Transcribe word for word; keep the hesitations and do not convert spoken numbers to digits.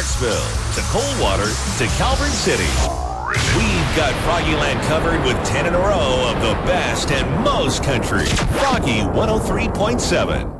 Clarksville to Coldwater to Calvert City. We've got Froggyland covered with ten in a row of the best and most country. Froggy one oh three point seven.